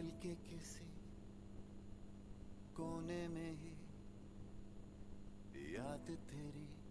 दिल के किसी कोने में ही याद तेरी